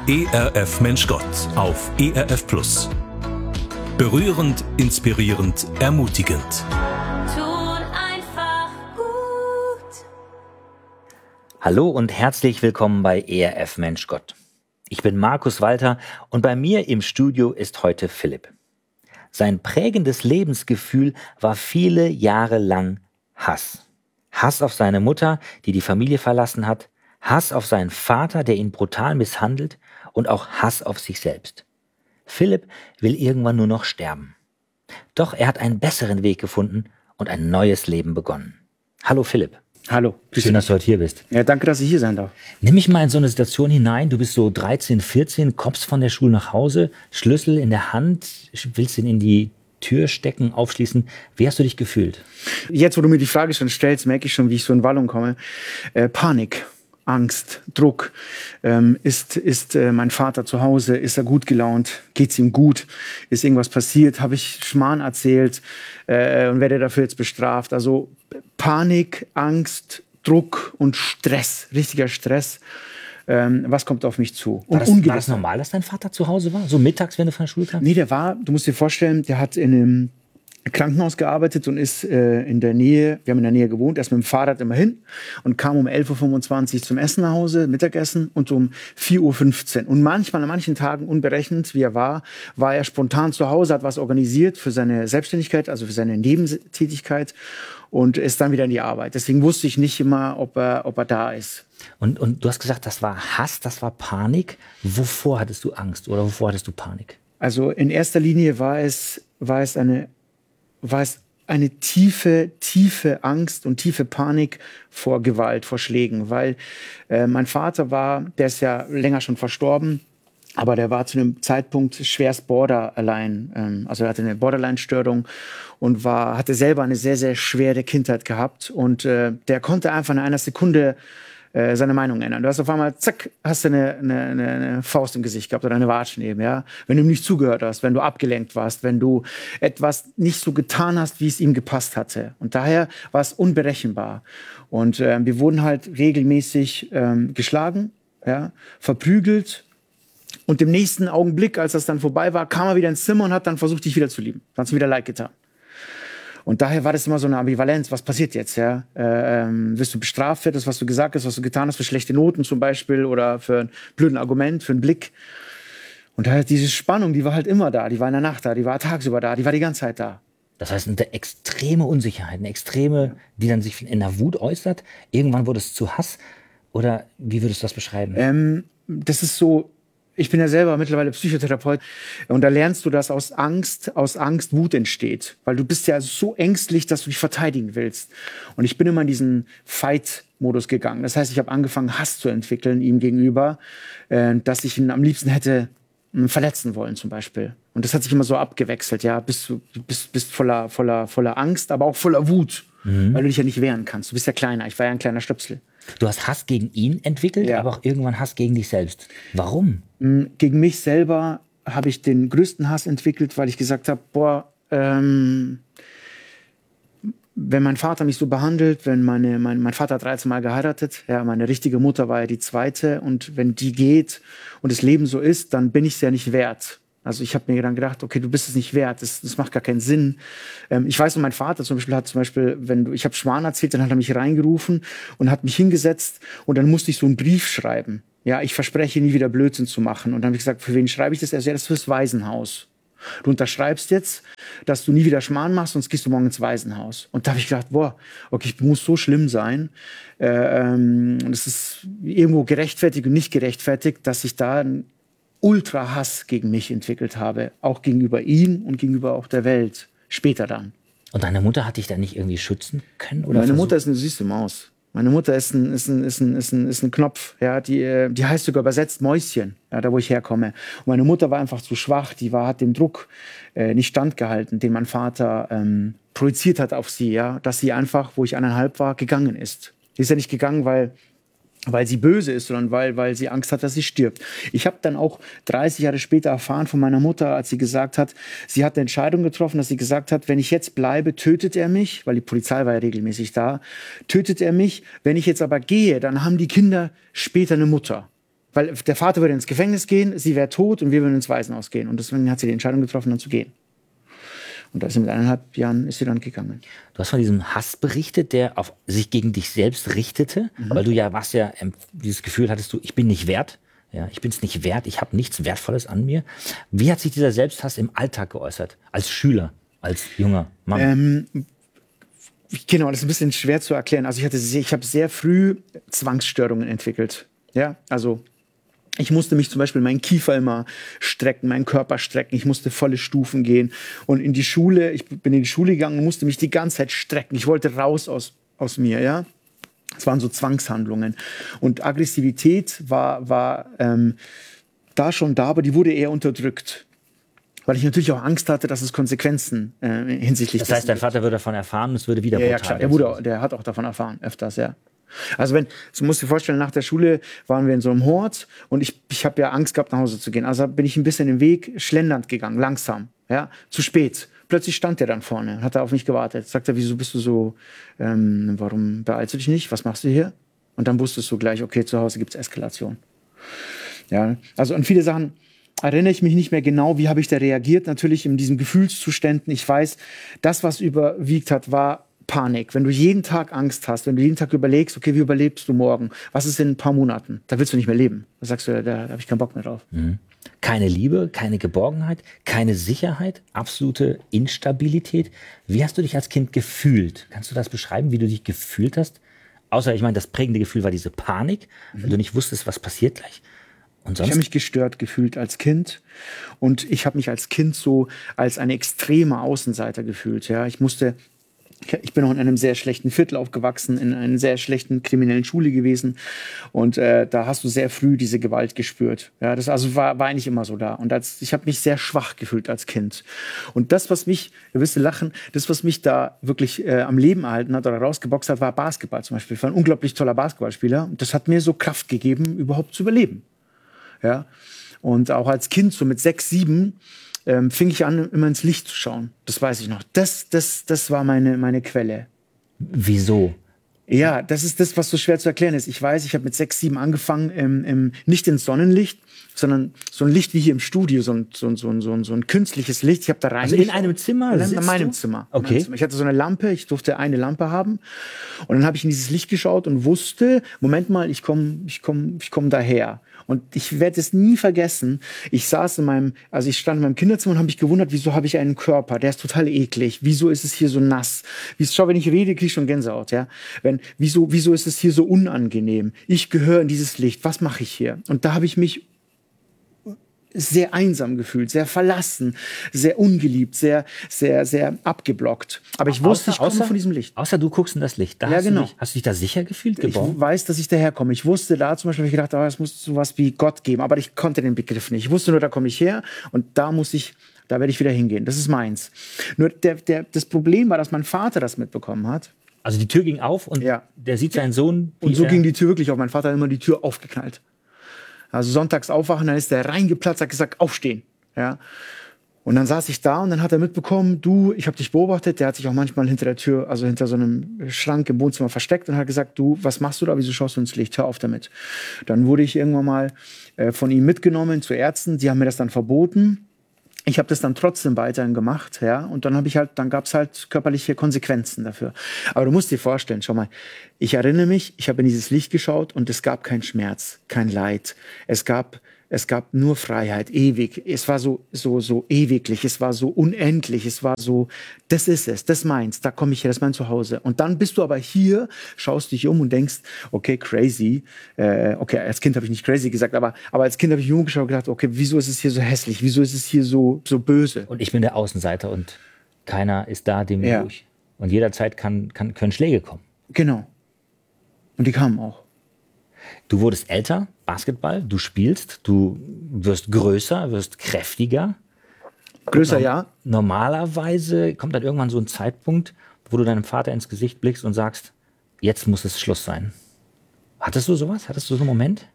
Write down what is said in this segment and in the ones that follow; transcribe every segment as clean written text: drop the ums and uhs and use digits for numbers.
ERF Mensch Gott auf ERF Plus. Berührend, inspirierend, ermutigend. Tut einfach gut. Hallo und herzlich willkommen bei ERF Mensch Gott. Ich bin Markus Walter und bei mir im Studio ist heute Philipp. Sein prägendes Lebensgefühl war viele Jahre lang Hass. Hass auf seine Mutter, die die Familie verlassen hat, Hass auf seinen Vater, der ihn brutal misshandelt, und auch Hass auf sich selbst. Philipp will irgendwann nur noch sterben. Doch er hat einen besseren Weg gefunden und ein neues Leben begonnen. Hallo Philipp. Hallo. Schön, dass du heute hier bist. Ja, danke, dass ich hier sein darf. Nimm mich mal in so eine Situation hinein. Du bist so 13, 14, kommst von der Schule nach Hause, Schlüssel in der Hand, willst ihn in die Tür stecken, aufschließen. Wie hast du dich gefühlt? Jetzt, wo du mir die Frage schon stellst, merke ich schon, wie ich so in Wallung komme. Panik, Angst, Druck. Ist mein Vater zu Hause? Ist er gut gelaunt? Geht's ihm gut? Ist irgendwas passiert? Habe ich Schmarrn erzählt? Und werde dafür jetzt bestraft? Also Panik, Angst, Druck und Stress, richtiger Stress. Was kommt auf mich zu? War das normal, dass dein Vater zu Hause war? So mittags, wenn du von der Schule kamst? Nee, du musst dir vorstellen, der hat in einem Krankenhaus gearbeitet und ist in der Nähe, wir haben in der Nähe gewohnt, erst mit dem Fahrrad immer hin und kam um 11.25 Uhr zum Essen nach Hause, Mittagessen, und um 4.15 Uhr. Und manchmal, an manchen Tagen, unberechnet wie er war er spontan zu Hause, hat was organisiert für seine Selbstständigkeit, also für seine Nebentätigkeit, und ist dann wieder in die Arbeit. Deswegen wusste ich nicht immer, ob er da ist. Und du hast gesagt, das war Hass, das war Panik. Wovor hattest du Angst oder wovor hattest du Panik? Also in erster Linie war es eine tiefe Angst und tiefe Panik vor Gewalt, vor Schlägen, weil mein Vater der ist ja länger schon verstorben, aber der war zu einem Zeitpunkt schwerst Borderline, also er hatte eine Borderline-Störung und hatte selber eine sehr, sehr schwere Kindheit gehabt, und der konnte einfach in einer Sekunde seine Meinung ändern. Du hast auf einmal, zack, hast du eine Faust im Gesicht gehabt oder eine Watschen eben, ja. Wenn du ihm nicht zugehört hast, wenn du abgelenkt warst, wenn du etwas nicht so getan hast, wie es ihm gepasst hatte. Und daher war es unberechenbar. Und wir wurden halt regelmäßig geschlagen, ja, verprügelt. Und im nächsten Augenblick, als das dann vorbei war, kam er wieder ins Zimmer und hat dann versucht, dich wieder zu lieben. Dann hat es wieder leid getan. Und daher war das immer so eine Ambivalenz. Was passiert jetzt? Ja? Wirst du bestraft für das, was du gesagt hast, was du getan hast, für schlechte Noten zum Beispiel oder für ein blöden Argument, für einen Blick? Und daher diese Spannung, die war halt immer da. Die war in der Nacht da, die war tagsüber da, die war die ganze Zeit da. Das heißt, eine extreme Unsicherheit, eine extreme, die dann sich in der Wut äußert. Irgendwann wurde es zu Hass. Oder wie würdest du das beschreiben? Das ist so. Ich bin ja selber mittlerweile Psychotherapeut, und da lernst du, dass aus Angst Wut entsteht. Weil du bist ja so ängstlich, dass du dich verteidigen willst. Und ich bin immer in diesen Fight-Modus gegangen. Das heißt, ich habe angefangen, Hass zu entwickeln ihm gegenüber, dass ich ihn am liebsten hätte verletzen wollen zum Beispiel. Und das hat sich immer so abgewechselt. Ja, bist voller Angst, aber auch voller Wut, weil du dich ja nicht wehren kannst. Du bist ja kleiner. Ich war ja ein kleiner Stöpsel. Du hast Hass gegen ihn entwickelt, ja, aber auch irgendwann Hass gegen dich selbst. Warum? Gegen mich selber habe ich den größten Hass entwickelt, weil ich gesagt habe, wenn mein Vater mich so behandelt, wenn mein Vater hat 13 Mal geheiratet, ja, meine richtige Mutter war ja die zweite, und wenn die geht und das Leben so ist, dann bin ich es ja nicht wert. Also ich habe mir dann gedacht, okay, du bist es nicht wert, das macht gar keinen Sinn. Ich weiß, und mein Vater zum Beispiel, ich habe Schmarrn erzählt, dann hat er mich reingerufen und hat mich hingesetzt, und dann musste ich so einen Brief schreiben. Ja, ich verspreche nie wieder Blödsinn zu machen. Und dann habe ich gesagt, für wen schreibe ich das? Er sagt, ja, das ist fürs Waisenhaus. Du unterschreibst jetzt, dass du nie wieder Schmarrn machst, sonst gehst du morgen ins Waisenhaus. Und da habe ich gedacht, okay, ich muss so schlimm sein. Das ist irgendwo gerechtfertigt und nicht gerechtfertigt, dass ich da einen Ultra-Hass gegen mich entwickelt habe. Auch gegenüber ihm und gegenüber auch der Welt. Später dann. Und deine Mutter hat dich da nicht irgendwie schützen können? Oder meine Mutter ist eine süße Maus. Meine Mutter ist ein Knopf, ja, die heißt sogar übersetzt Mäuschen, ja, da wo ich herkomme. Und meine Mutter war einfach zu schwach, hat dem Druck nicht standgehalten, den mein Vater projiziert hat auf sie, ja, dass sie einfach, wo ich 1,5 war, gegangen ist. Sie ist ja nicht gegangen, weil sie böse ist, sondern weil sie Angst hat, dass sie stirbt. Ich habe dann auch 30 Jahre später erfahren von meiner Mutter, als sie gesagt hat, sie hat eine Entscheidung getroffen, dass sie gesagt hat, wenn ich jetzt bleibe, tötet er mich, weil die Polizei war ja regelmäßig da, tötet er mich. Wenn ich jetzt aber gehe, dann haben die Kinder später eine Mutter. Weil der Vater würde ins Gefängnis gehen, sie wäre tot und wir würden ins Waisenhaus gehen. Und deswegen hat sie die Entscheidung getroffen, dann zu gehen. Und da ist sie mit 1,5 Jahren ist sie dann gegangen. Du hast von diesem Hass berichtet, der auf sich gegen dich selbst richtete, weil du ja dieses Gefühl hattest, ich bin nicht wert. Ja, ich bin es nicht wert, ich habe nichts Wertvolles an mir. Wie hat sich dieser Selbsthass im Alltag geäußert? Als Schüler, als junger Mann? Genau, das ist ein bisschen schwer zu erklären. Also ich habe sehr früh Zwangsstörungen entwickelt. Ja, also ich musste mich zum Beispiel meinen Kiefer immer strecken, meinen Körper strecken. Ich musste volle Stufen gehen. Und ich bin in die Schule gegangen und musste mich die ganze Zeit strecken. Ich wollte raus aus mir, ja. Es waren so Zwangshandlungen. Und Aggressivität war da schon da, aber die wurde eher unterdrückt. Weil ich natürlich auch Angst hatte, dass es Konsequenzen hinsichtlich Das heißt, dein Vater würde davon erfahren und es würde wieder ja, brutal. klar, der hat auch davon erfahren, öfters, ja. Also du musst dir vorstellen, nach der Schule waren wir in so einem Hort und ich habe ja Angst gehabt, nach Hause zu gehen. Also bin ich ein bisschen den Weg schlendernd gegangen, langsam, ja, zu spät. Plötzlich stand er dann vorne, hat er auf mich gewartet. Sagt er, wieso bist du so, warum beeilst du dich nicht? Was machst du hier? Und dann wusstest du gleich, okay, zu Hause gibt's Eskalation. Ja, also an viele Sachen erinnere ich mich nicht mehr genau, wie habe ich da reagiert. Natürlich in diesen Gefühlszuständen. Ich weiß, das, was überwiegt hat, war Panik. Wenn du jeden Tag Angst hast, wenn du jeden Tag überlegst, okay, wie überlebst du morgen? Was ist in ein paar Monaten? Da willst du nicht mehr leben. Da sagst du, da habe ich keinen Bock mehr drauf. Mhm. Keine Liebe, keine Geborgenheit, keine Sicherheit, absolute Instabilität. Wie hast du dich als Kind gefühlt? Kannst du das beschreiben, wie du dich gefühlt hast? Außer, ich meine, das prägende Gefühl war diese Panik, weil du nicht wusstest, was passiert gleich. Und sonst? Ich habe mich gestört gefühlt als Kind und ich habe mich als Kind so als ein extremer Außenseiter gefühlt. Ja, ich bin auch in einem sehr schlechten Viertel aufgewachsen, in einer sehr schlechten kriminellen Schule gewesen. Und da hast du sehr früh diese Gewalt gespürt. Ja, das also war eigentlich immer so da. Und ich habe mich sehr schwach gefühlt als Kind. Und das, was mich, ihr wisst lachen, das, was mich da wirklich am Leben erhalten hat oder rausgeboxt hat, war Basketball zum Beispiel. Ich war ein unglaublich toller Basketballspieler. Und das hat mir so Kraft gegeben, überhaupt zu überleben. Ja. Und auch als Kind, so mit 6, 7, fing ich an, immer ins Licht zu schauen. Das weiß ich noch. Das war meine Quelle. Wieso? Ja, das ist das, was so schwer zu erklären ist. Ich weiß, ich habe mit 6, 7 angefangen, nicht ins Sonnenlicht, sondern so ein Licht wie hier im Studio, so ein künstliches Licht. Ich habe da rein. Also in einem Zimmer? In meinem Zimmer. Okay. Ich hatte so eine Lampe, ich durfte eine Lampe haben. Und dann habe ich in dieses Licht geschaut und wusste, Moment mal, ich komm daher. Und ich werde es nie vergessen. Ich stand in meinem Kinderzimmer und habe mich gewundert, wieso habe ich einen Körper? Der ist total eklig. Wieso ist es hier so nass? Schau, wenn ich rede, kriege ich schon Gänsehaut. Ja? Wieso ist es hier so unangenehm? Ich gehöre in dieses Licht. Was mache ich hier? Und da habe ich mich sehr einsam gefühlt, sehr verlassen, sehr ungeliebt, sehr, sehr, sehr abgeblockt. Aber ich wusste, ich komme von diesem Licht. Außer du guckst in das Licht. Da hast du dich da sicher gefühlt, geborgen? Ich weiß, dass ich daherkomme. Ich wusste da zum Beispiel, habe ich gedacht, es muss sowas wie Gott geben. Aber ich konnte den Begriff nicht. Ich wusste nur, da komme ich her und da werde ich wieder hingehen. Das ist meins. Nur das Problem war, dass mein Vater das mitbekommen hat. Also die Tür ging auf und der sieht seinen Sohn. Und so ging die Tür wirklich auf. Mein Vater hat immer die Tür aufgeknallt. Also sonntags aufwachen, dann ist der reingeplatzt, hat gesagt, aufstehen. Ja. Und dann saß ich da und dann hat er mitbekommen, ich habe dich beobachtet, der hat sich auch manchmal hinter der Tür, also hinter so einem Schrank im Wohnzimmer versteckt und hat gesagt, was machst du da, wieso schaust du ins Licht, hör auf damit. Dann wurde ich irgendwann mal von ihm mitgenommen zu Ärzten, die haben mir das dann verboten. Ich habe das dann trotzdem weiterhin gemacht, ja, und dann gab es halt körperliche Konsequenzen dafür. Aber du musst dir vorstellen, schau mal, ich erinnere mich, ich habe in dieses Licht geschaut und es gab keinen Schmerz, kein Leid. Es gab nur Freiheit, ewig. Es war so ewiglich, es war so unendlich, es war so, das ist es, das meins, da komme ich her, das ist mein Zuhause. Und dann bist du aber hier, schaust dich um und denkst, okay, crazy. Okay, als Kind habe ich nicht crazy gesagt, aber als Kind habe ich mich umgeschaut und gedacht, okay, wieso ist es hier so hässlich, wieso ist es hier so böse? Und ich bin der Außenseiter und keiner ist da, dem durch. Und jederzeit können Schläge kommen. Genau. Und die kamen auch. Du wurdest älter, Basketball, du spielst, du wirst größer, wirst kräftiger. Größer, ja. Normalerweise kommt dann irgendwann so ein Zeitpunkt, wo du deinem Vater ins Gesicht blickst und sagst, jetzt muss es Schluss sein. Hattest du sowas? Hattest du so einen Moment?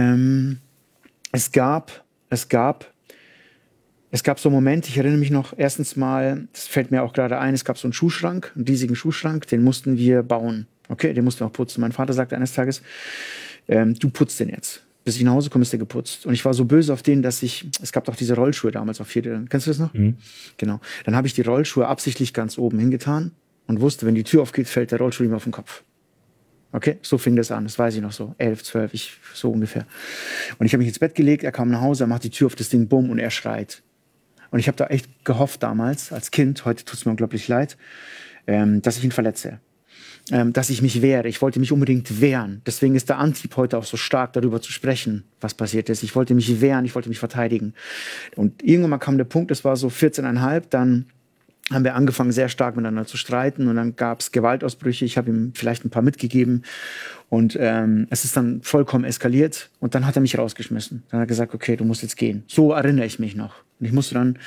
Es gab so einen Moment, ich erinnere mich noch, erstens mal, das fällt mir auch gerade ein, es gab so einen Schuhschrank, einen riesigen Schuhschrank, den mussten wir bauen. Okay, den mussten wir auch putzen. Mein Vater sagte eines Tages, du putzt den jetzt. bis ich nach Hause komme, ist der geputzt. Und ich war so böse auf den, es gab doch diese Rollschuhe damals auf 4. Kennst du das noch? Genau. Dann habe ich die Rollschuhe absichtlich ganz oben hingetan und wusste, wenn die Tür aufgeht, fällt der Rollschuh ihm auf den Kopf. Okay, so fing das an, das weiß ich noch so, 11, 12, so ungefähr. Und ich habe mich ins Bett gelegt, er kam nach Hause, er macht die Tür auf das Ding, bumm, und er schreit. Und ich habe da echt gehofft damals, als Kind, heute tut es mir unglaublich leid, dass ich ihn verletze. Dass ich mich wehre. Ich wollte mich unbedingt wehren. Deswegen ist der Antrieb heute auch so stark, darüber zu sprechen, was passiert ist. Ich wollte mich wehren, ich wollte mich verteidigen. Und irgendwann mal kam der Punkt, das war so 14,5, dann haben wir angefangen, sehr stark miteinander zu streiten. Und dann gab es Gewaltausbrüche. Ich habe ihm vielleicht ein paar mitgegeben. Und es ist dann vollkommen eskaliert. Und dann hat er mich rausgeschmissen. Dann hat er gesagt, okay, du musst jetzt gehen. So erinnere ich mich noch. Und ich musste dann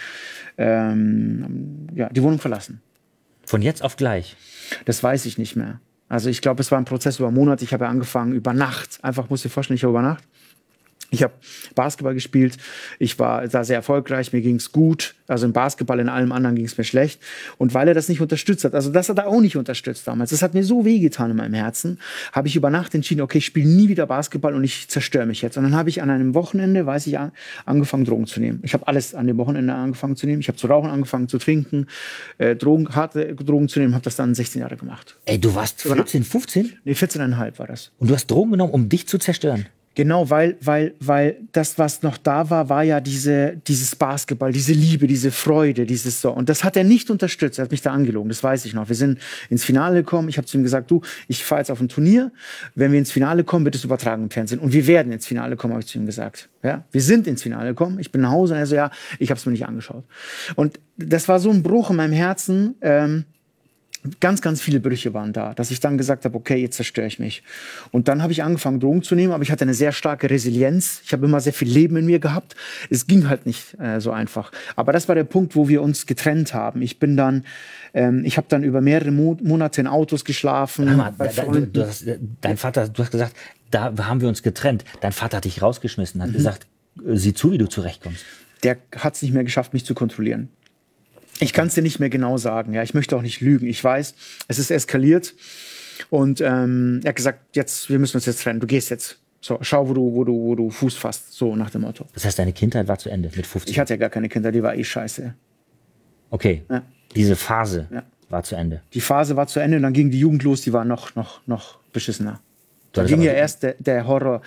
die Wohnung verlassen. Von jetzt auf gleich? Das weiß ich nicht mehr. Also ich glaube, es war ein Prozess über Monate. Ich habe ja angefangen über Nacht. Einfach, musst du dir vorstellen, ich habe über Nacht. Ich habe Basketball gespielt. Ich war da sehr erfolgreich. Mir ging es gut. Also im Basketball, in allem anderen ging es mir schlecht. Und weil er das nicht unterstützt hat, also das hat er auch nicht unterstützt damals, das hat mir so wehgetan in meinem Herzen, habe ich über Nacht entschieden, okay, ich spiele nie wieder Basketball und ich zerstöre mich jetzt. Und dann habe ich an einem Wochenende, angefangen, Drogen zu nehmen. Ich habe alles an dem Wochenende angefangen zu nehmen. Ich habe zu rauchen angefangen, zu trinken, harte Drogen zu nehmen, habe das dann 16 Jahre gemacht. Ey, du warst 14, 15? Nee, 14,5 war das. Und du hast Drogen genommen, um dich zu zerstören? Genau, weil das, was noch da war, war ja dieses Basketball, diese Liebe, diese Freude, dieses so. Und das hat er nicht unterstützt. Er hat mich da angelogen, das weiß ich noch. Wir sind ins Finale gekommen. Ich habe zu ihm gesagt, du, ich fahre jetzt auf ein Turnier. Wenn wir ins Finale kommen, wird es übertragen im Fernsehen. Und wir werden ins Finale kommen, habe ich zu ihm gesagt. Ja, wir sind ins Finale gekommen. Ich bin nach Hause und er so, ja, ich habe es mir nicht angeschaut. Und das war so ein Bruch in meinem Herzen. Ganz, ganz viele Brüche waren da, dass ich dann gesagt habe, okay, jetzt zerstöre ich mich. Und dann habe ich angefangen, Drogen zu nehmen, aber ich hatte eine sehr starke Resilienz. Ich habe immer sehr viel Leben in mir gehabt. Es ging halt nicht so einfach. Aber das war der Punkt, wo wir uns getrennt haben. Ich habe dann über mehrere Monate in Autos geschlafen. Du hast gesagt, da haben wir uns getrennt. Dein Vater hat dich rausgeschmissen, hat gesagt, sieh zu, wie du zurechtkommst. Der hat es nicht mehr geschafft, mich zu kontrollieren. Ich kann es dir nicht mehr genau sagen. Ja, ich möchte auch nicht lügen. Ich weiß, es ist eskaliert. Und er hat gesagt, wir müssen uns jetzt trennen. Du gehst jetzt. So, schau, wo du Fuß fasst. So nach dem Motto. Das heißt, deine Kindheit war zu Ende mit 15? Ich hatte ja gar keine Kinder, die war eh scheiße. Okay, ja. Diese Phase war zu Ende. Die Phase war zu Ende und dann ging die Jugend los, die war noch beschissener. Da ging ja erst der Horror.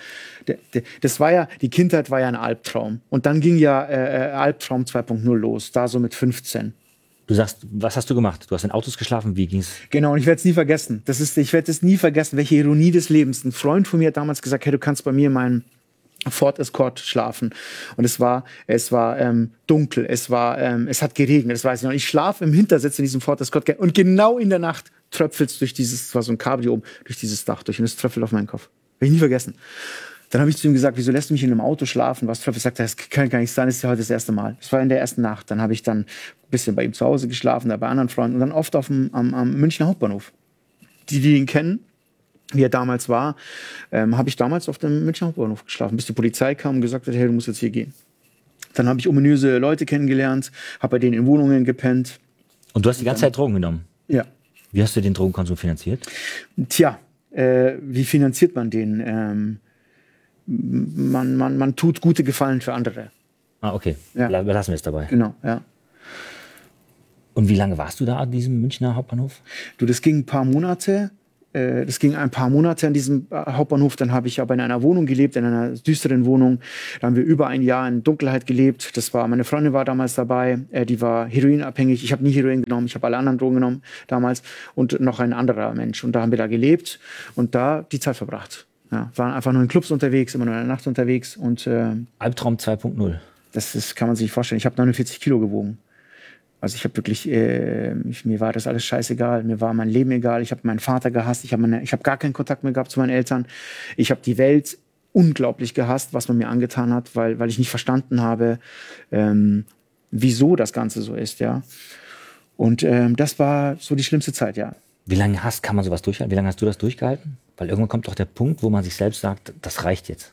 Die Kindheit war ja ein Albtraum. Und dann ging ja Albtraum 2.0 los, da so mit 15. Du sagst, was hast du gemacht? Du hast in Autos geschlafen, wie ging's? Genau, und ich werde es nie vergessen. Ich werde es nie vergessen, welche Ironie des Lebens. Ein Freund von mir hat damals gesagt, hey, du kannst bei mir in meinem Ford Escort schlafen. Und es war dunkel, es hat geregnet, das weiß ich noch. Ich schlafe im Hintersitz in diesem Ford Escort und genau in der Nacht tröpfelt es es war so ein Cabrio durch dieses Dach durch und es tröpfelt auf meinen Kopf. Will ich nie vergessen. Dann habe ich zu ihm gesagt, wieso lässt du mich in einem Auto schlafen? Was tröpfelt? Sagt er, das kann gar nicht sein, das ist ja heute das erste Mal. Das war in der ersten Nacht. Dann habe ich dann ein bisschen bei ihm zu Hause geschlafen, da bei anderen Freunden und dann oft am Münchner Hauptbahnhof. Die ihn kennen, wie er damals war, habe ich damals auf dem Münchner Hauptbahnhof geschlafen, bis die Polizei kam und gesagt hat, hey, du musst jetzt hier gehen. Dann habe ich ominöse Leute kennengelernt, habe bei denen in Wohnungen gepennt. Und du hast die ganze Zeit Drogen genommen? Ja. Wie hast du den Drogenkonsum finanziert? Tja, wie finanziert man den? Man tut gute Gefallen für andere. Ah, okay. Ja. Belassen wir es dabei. Genau, ja. Und wie lange warst du da an diesem Münchner Hauptbahnhof? Du, das ging ein paar Monate. An diesem Hauptbahnhof. Dann habe ich aber in einer Wohnung gelebt, in einer düsteren Wohnung. Da haben wir über ein Jahr in Dunkelheit gelebt. Meine Freundin war damals dabei. Die war heroinabhängig. Ich habe nie Heroin genommen. Ich habe alle anderen Drogen genommen damals. Und noch ein anderer Mensch. Und da haben wir da gelebt und da die Zeit verbracht. Ja, waren einfach nur in Clubs unterwegs, immer nur in der Nacht unterwegs. Und Albtraum 2.0. Das kann man sich nicht vorstellen. Ich habe 49 Kilo gewogen. Also ich habe wirklich, mir war das alles scheißegal. Mir war mein Leben egal. Ich habe meinen Vater gehasst. Ich habe gar keinen Kontakt mehr gehabt zu meinen Eltern. Ich habe die Welt unglaublich gehasst, was man mir angetan hat, weil ich nicht verstanden habe, wieso das Ganze so ist, ja. Und das war so die schlimmste Zeit, ja. Wie lange kann man sowas durchhalten? Wie lange hast du das durchgehalten? Weil irgendwann kommt doch der Punkt, wo man sich selbst sagt, das reicht jetzt.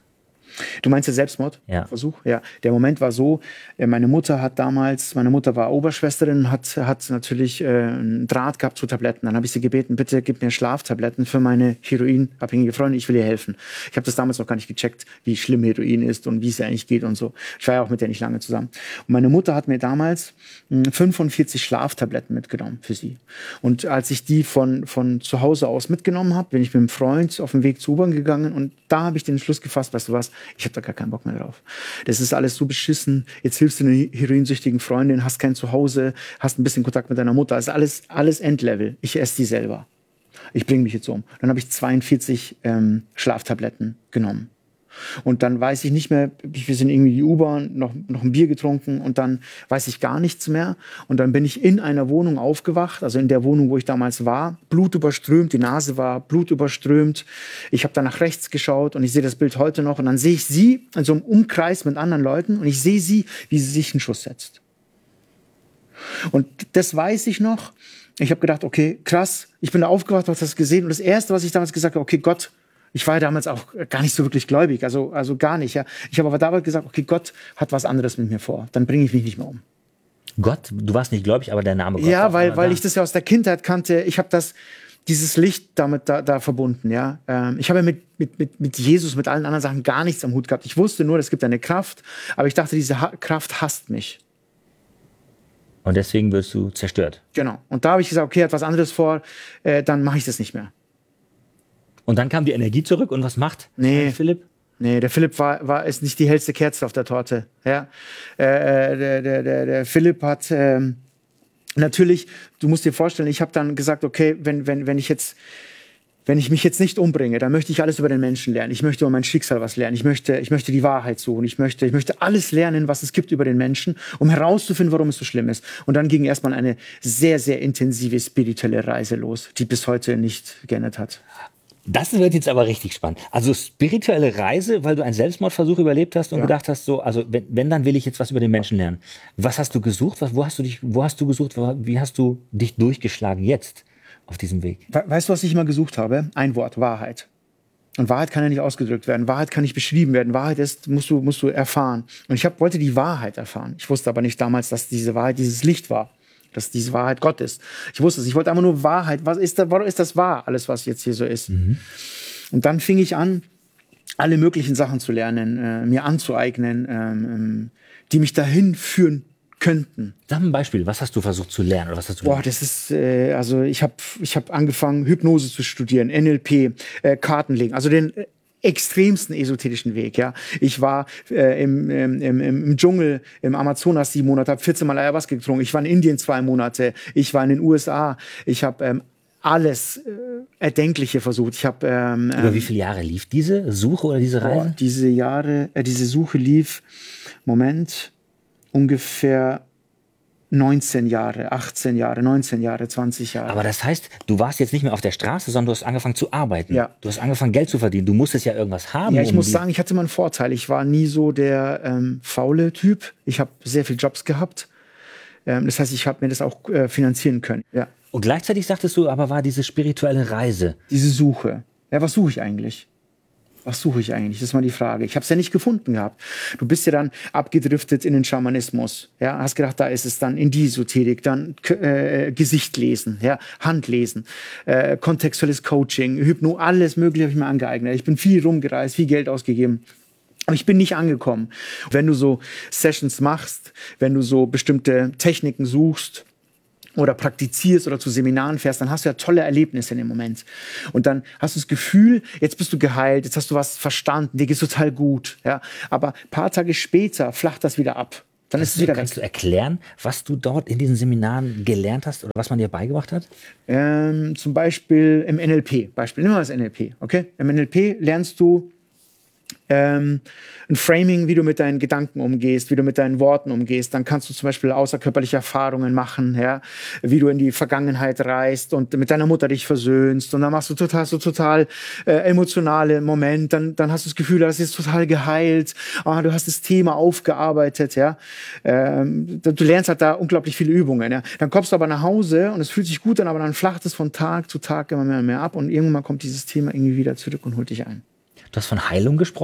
Du meinst den Selbstmordversuch? Ja. Der Moment war so, meine Mutter war Oberschwesterin, hat natürlich einen Draht gehabt zu Tabletten. Dann habe ich sie gebeten, bitte gib mir Schlaftabletten für meine heroinabhängige Freundin, ich will ihr helfen. Ich habe das damals noch gar nicht gecheckt, wie schlimm Heroin ist und wie es eigentlich geht und so. Ich war ja auch mit der nicht lange zusammen. Und meine Mutter hat mir damals 45 Schlaftabletten mitgenommen für sie. Und als ich die von zu Hause aus mitgenommen habe, bin ich mit einem Freund auf dem Weg zur U-Bahn gegangen und da habe ich den Entschluss gefasst, weißt du was, ich habe da gar keinen Bock mehr drauf. Das ist alles so beschissen. Jetzt hilfst du einer heroinsüchtigen Freundin, hast kein Zuhause, hast ein bisschen Kontakt mit deiner Mutter. Das ist alles Endlevel. Ich esse die selber. Ich bringe mich jetzt um. Dann habe ich 42 Schlaftabletten genommen. Und dann weiß ich nicht mehr, wir sind irgendwie in die U-Bahn, noch ein Bier getrunken und dann weiß ich gar nichts mehr. Und dann bin ich in einer Wohnung aufgewacht, also in der Wohnung, wo ich damals war, blutüberströmt, die Nase war blutüberströmt. Ich habe dann nach rechts geschaut und ich sehe das Bild heute noch und dann sehe ich sie in so einem Umkreis mit anderen Leuten und ich sehe sie, wie sie sich einen Schuss setzt. Und das weiß ich noch. Ich habe gedacht, okay, krass, ich bin da aufgewacht, habe das gesehen und das Erste, was ich damals gesagt habe, okay, Gott, ich war ja damals auch gar nicht so wirklich gläubig, also gar nicht. Ja. Ich habe aber damals gesagt, okay, Gott hat was anderes mit mir vor. Dann bringe ich mich nicht mehr um. Gott? Du warst nicht gläubig, aber der Name Gott. Ja, weil ich das ja aus der Kindheit kannte. Ich habe dieses Licht damit da verbunden. Ja. Ich habe ja mit Jesus, mit allen anderen Sachen gar nichts am Hut gehabt. Ich wusste nur, es gibt eine Kraft, aber ich dachte, diese Kraft hasst mich. Und deswegen wirst du zerstört. Genau. Und da habe ich gesagt, okay, hat was anderes vor, dann mache ich das nicht mehr. Und dann kam die Energie zurück und was macht Philipp? Nee, der Philipp ist nicht die hellste Kerze auf der Torte. Ja? Der Philipp hat natürlich, du musst dir vorstellen, ich habe dann gesagt, okay, wenn ich mich jetzt nicht umbringe, dann möchte ich alles über den Menschen lernen. Ich möchte über mein Schicksal was lernen. Ich möchte die Wahrheit suchen. Ich möchte alles lernen, was es gibt über den Menschen, um herauszufinden, warum es so schlimm ist. Und dann ging erstmal eine sehr, sehr intensive spirituelle Reise los, die bis heute nicht geendet hat. Das wird jetzt aber richtig spannend. Also spirituelle Reise, weil du einen Selbstmordversuch überlebt hast und gedacht hast, so, also wenn, dann will ich jetzt was über den Menschen lernen. Was hast du gesucht? Wo hast du gesucht? Wie hast du dich durchgeschlagen jetzt auf diesem Weg? Weißt du, was ich immer gesucht habe? Ein Wort, Wahrheit. Und Wahrheit kann ja nicht ausgedrückt werden. Wahrheit kann nicht beschrieben werden. Wahrheit musst du erfahren. Und ich wollte die Wahrheit erfahren. Ich wusste aber nicht damals, dass diese Wahrheit dieses Licht war. Dass diese Wahrheit Gott ist. Ich wusste es. Ich wollte einfach nur Wahrheit. Warum ist das wahr? Alles, was jetzt hier so ist. Mhm. Und dann fing ich an, alle möglichen Sachen zu lernen, mir anzueignen, die mich dahin führen könnten. Sag ein Beispiel. Was hast du versucht zu lernen? Oder was hast du gelernt? Das ist, ich hab angefangen, Hypnose zu studieren, NLP, Kartenlegen. Also den extremsten esoterischen Weg, ja. Ich war im Dschungel, im Amazonas 7 Monate, habe 14 Mal Ayahuasca getrunken. Ich war in Indien 2 Monate. Ich war in den USA. Ich habe alles Erdenkliche versucht. Ich habe über wie viele Jahre lief diese Suche oder diese Reise? Diese Suche lief, ungefähr 19 Jahre, 18 Jahre, 19 Jahre, 20 Jahre. Aber das heißt, du warst jetzt nicht mehr auf der Straße, sondern du hast angefangen zu arbeiten. Ja. Du hast angefangen, Geld zu verdienen. Du musstest ja irgendwas haben. Ja, ich muss sagen, ich hatte mal einen Vorteil. Ich war nie so der faule Typ. Ich habe sehr viele Jobs gehabt. Das heißt, ich habe mir das auch finanzieren können. Ja. Und gleichzeitig sagtest du, aber war diese spirituelle Reise. Diese Suche. Ja, was suche ich eigentlich? Was suche ich eigentlich? Das ist mal die Frage. Ich habe es ja nicht gefunden gehabt. Du bist ja dann abgedriftet in den Schamanismus. Ja, hast gedacht, da ist es dann in die Esoterik, dann Gesicht lesen, ja, Hand lesen, kontextuelles Coaching, Hypno, alles Mögliche habe ich mir angeeignet. Ich bin viel rumgereist, viel Geld ausgegeben. Aber ich bin nicht angekommen. Wenn du so Sessions machst, wenn du so bestimmte Techniken suchst, oder praktizierst oder zu Seminaren fährst, dann hast du ja tolle Erlebnisse in dem Moment. Und dann hast du das Gefühl, jetzt bist du geheilt, jetzt hast du was verstanden, dir geht's total gut. Ja? Aber ein paar Tage später flacht das wieder ab. Dann ist es wieder Kannst du erklären, was du dort in diesen Seminaren gelernt hast oder was man dir beigebracht hat? Zum Beispiel im NLP. Nimm mal das NLP. Okay? Im NLP lernst du ein Framing, wie du mit deinen Gedanken umgehst, wie du mit deinen Worten umgehst. Dann kannst du zum Beispiel außerkörperliche Erfahrungen machen, ja? Wie du in die Vergangenheit reist und mit deiner Mutter dich versöhnst. Und dann machst du total emotionale Momente. Dann hast du das Gefühl, das ist total geheilt. Du hast das Thema aufgearbeitet. Ja? Du lernst halt da unglaublich viele Übungen. Ja? Dann kommst du aber nach Hause und es fühlt sich gut an, aber dann flacht es von Tag zu Tag immer mehr und mehr ab. Und irgendwann kommt dieses Thema irgendwie wieder zurück und holt dich ein. Du hast von Heilung gesprochen?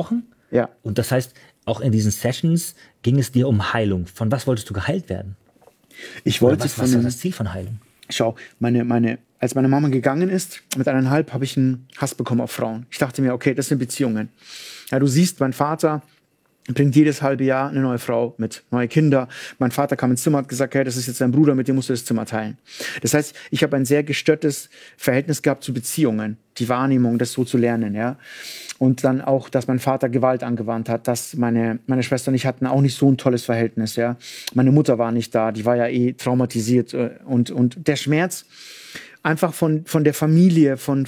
Ja. Und das heißt, auch in diesen Sessions ging es dir um Heilung. Von was wolltest du geheilt werden? Ich Oder wollte was war das Ziel von Heilung? Schau, als meine Mama gegangen ist, mit 1,5 habe ich einen Hass bekommen auf Frauen. Ich dachte mir, okay, das sind Beziehungen. Ja, du siehst, mein Vater bringt jedes halbe Jahr eine neue Frau mit, neue Kinder. Mein Vater kam ins Zimmer und hat gesagt, hey, das ist jetzt dein Bruder, mit dem musst du das Zimmer teilen. Das heißt, ich habe ein sehr gestörtes Verhältnis gehabt zu Beziehungen, die Wahrnehmung, das so zu lernen, ja. Und dann auch, dass mein Vater Gewalt angewandt hat, dass meine Schwester und ich hatten auch nicht so ein tolles Verhältnis, ja. Meine Mutter war nicht da, die war ja traumatisiert und der Schmerz einfach von der Familie, von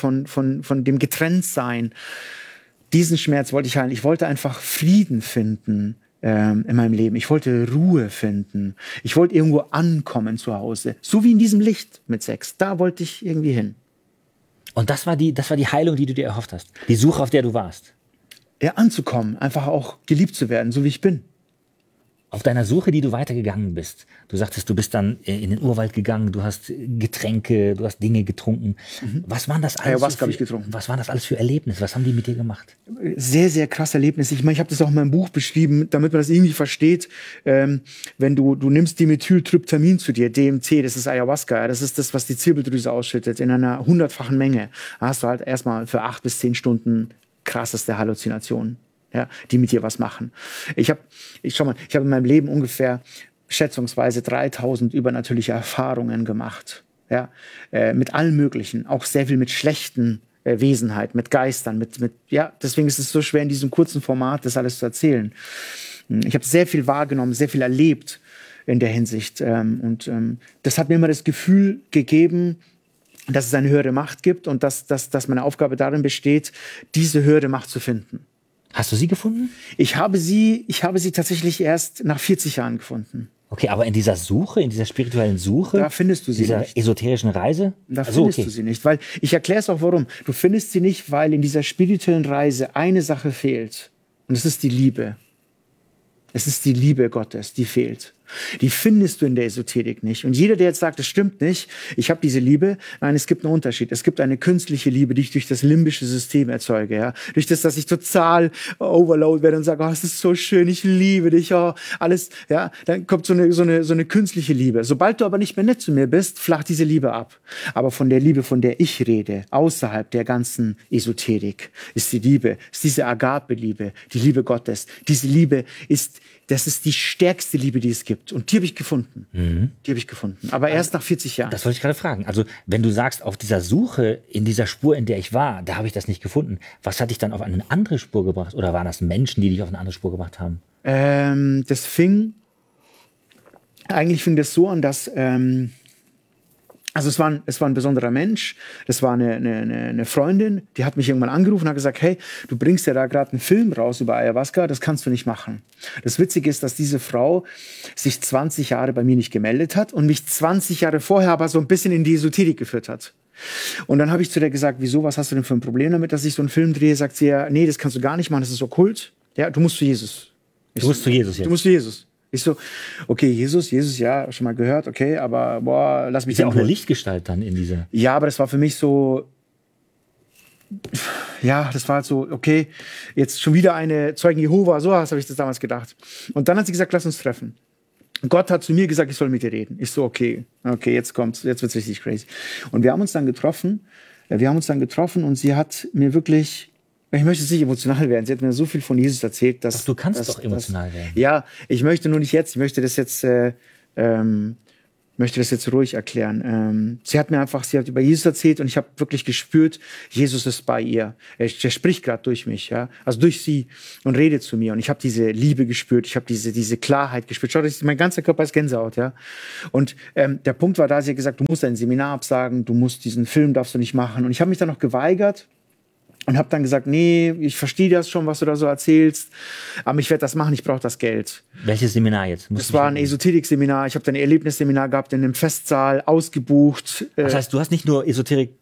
dem Getrenntsein, diesen Schmerz wollte ich heilen. Ich wollte einfach Frieden finden in meinem Leben. Ich wollte Ruhe finden. Ich wollte irgendwo ankommen zu Hause. So wie in diesem Licht mit 6. Da wollte ich irgendwie hin. Und das war die Heilung, die du dir erhofft hast. Die Suche, auf der du warst. Ja, anzukommen. Einfach auch geliebt zu werden, so wie ich bin. Auf deiner Suche, die du weitergegangen bist. Du sagtest, du bist dann in den Urwald gegangen, du hast Getränke, du hast Dinge getrunken. Was waren das alles? Ayahuasca habe ich getrunken. Was waren das alles für Erlebnisse? Was haben die mit dir gemacht? Sehr, sehr krass Erlebnis. Ich meine, ich habe das auch in meinem Buch beschrieben, damit man das irgendwie versteht. Wenn du nimmst Dimethyltryptamin zu dir, DMT, das ist Ayahuasca, das ist das, was die Zirbeldrüse ausschüttet, in einer 100-fachen Menge. Da hast du halt erstmal für 8 bis 10 Stunden krasseste Halluzinationen. Ja, die mit dir was machen. Ich habe in meinem Leben ungefähr schätzungsweise 3000 übernatürliche Erfahrungen gemacht. Ja, mit allem Möglichen, auch sehr viel mit schlechten Wesenheit, mit Geistern, deswegen ist es so schwer in diesem kurzen Format das alles zu erzählen. Ich habe sehr viel wahrgenommen, sehr viel erlebt in der Hinsicht das hat mir immer das Gefühl gegeben, dass es eine höhere Macht gibt und dass meine Aufgabe darin besteht, diese höhere Macht zu finden. Hast du sie gefunden? Ich habe sie tatsächlich erst nach 40 Jahren gefunden. Okay, aber in dieser Suche, in dieser spirituellen Suche, da findest du sie dieser nicht. Esoterischen Reise? Da findest du sie nicht, weil ich erkläre es auch warum. Du findest sie nicht, weil in dieser spirituellen Reise eine Sache fehlt. Und es ist die Liebe. Es ist die Liebe Gottes, die fehlt. Die findest du in der Esoterik nicht. Und jeder, der jetzt sagt, das stimmt nicht, ich habe diese Liebe, nein, es gibt einen Unterschied. Es gibt eine künstliche Liebe, die ich durch das limbische System erzeuge. Ja? Durch das, dass ich total overload werde und sage, oh, es ist so schön, ich liebe dich, oh, alles. Ja? Dann kommt so eine künstliche Liebe. Sobald du aber nicht mehr nett zu mir bist, flacht diese Liebe ab. Aber von der Liebe, von der ich rede, außerhalb der ganzen Esoterik, ist die Liebe, ist diese Agape-Liebe, die Liebe Gottes. Diese Liebe das ist die stärkste Liebe, die es gibt. Und die habe ich gefunden. Die habe ich gefunden. Aber erst nach 40 Jahren. Das wollte ich gerade fragen. Also, wenn du sagst, auf dieser Suche, in dieser Spur, in der ich war, da habe ich das nicht gefunden. Was hat dich dann auf eine andere Spur gebracht? Oder waren das Menschen, die dich auf eine andere Spur gebracht haben? Eigentlich fing das so an, dass es war ein besonderer Mensch, das war eine Freundin, die hat mich irgendwann angerufen und hat gesagt, hey, du bringst ja da gerade einen Film raus über Ayahuasca, das kannst du nicht machen. Das Witzige ist, dass diese Frau sich 20 Jahre bei mir nicht gemeldet hat und mich 20 Jahre vorher aber so ein bisschen in die Esoterik geführt hat. Und dann habe ich zu der gesagt, wieso, was hast du denn für ein Problem damit, dass ich so einen Film drehe? Sagt sie ja, nee, das kannst du gar nicht machen, das ist okkult. Ja, du musst zu Jesus. Du musst zu Jesus jetzt. Du musst zu Jesus. Ich so, okay, Jesus, ja, schon mal gehört, okay, aber boah, lass mich ist ja auch eine Lichtgestalt dann in dieser. Ja, aber das war für mich so, ja, das war halt so, okay, jetzt schon wieder eine Zeugen Jehova, so habe ich das damals gedacht. Und dann hat sie gesagt, lass uns treffen. Gott hat zu mir gesagt, ich soll mit dir reden. Ich so, okay, jetzt kommt's, jetzt wird's richtig crazy. Und wir haben uns dann getroffen und sie hat mir wirklich, ich möchte jetzt nicht emotional werden. Sie hat mir so viel von Jesus erzählt, dass... Doch, du kannst doch emotional werden. Ja, ich möchte nur nicht jetzt. Ich möchte das jetzt ruhig erklären. Sie hat über Jesus erzählt und ich habe wirklich gespürt, Jesus ist bei ihr. Er spricht gerade durch mich, ja, also durch sie und redet zu mir. Und ich habe diese Liebe gespürt, ich habe diese Klarheit gespürt. Schau, mein ganzer Körper ist Gänsehaut, ja. Und der Punkt war da, sie hat gesagt, du musst dein Seminar absagen, diesen Film darfst du nicht machen. Und ich habe mich dann noch geweigert. Und habe dann gesagt, nee, ich verstehe das schon, was du da so erzählst, aber ich werde das machen, ich brauche das Geld. Welches Seminar jetzt? Das war ein Esoterik-Seminar. Ich habe dann ein Erlebnisseminar gehabt in einem Festsaal, ausgebucht. Das heißt, du hast nicht nur Esoterik